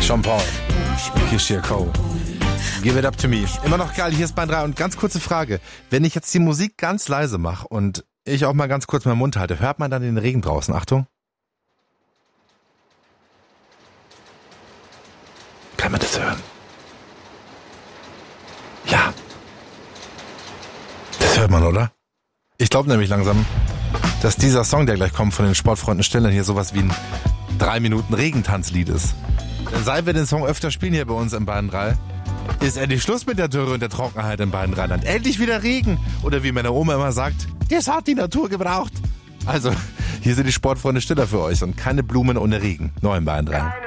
Sean Paul, Kishia Cole. Give it up to me. Immer noch geil, hier ist Bayern 3. Und ganz kurze Frage. Wenn ich jetzt die Musik ganz leise mache und ich auch mal ganz kurz meinen Mund halte, hört man dann den Regen draußen? Achtung. Kann man das hören? Ja. Das hört man, oder? Ich glaube nämlich langsam, dass dieser Song, der gleich kommt von den Sportfreunden Stillern, hier sowas wie ein 3 Minuten Regentanzlied ist. Denn seit wir den Song öfter spielen hier bei uns im Bayern 3, ist endlich Schluss mit der Dürre und der Trockenheit im Bayern Rheinland. Endlich wieder Regen. Oder wie meine Oma immer sagt, das hat die Natur gebraucht. Also, hier sind die Sportfreunde Stiller für euch und keine Blumen ohne Regen. Neu im Bayern 3.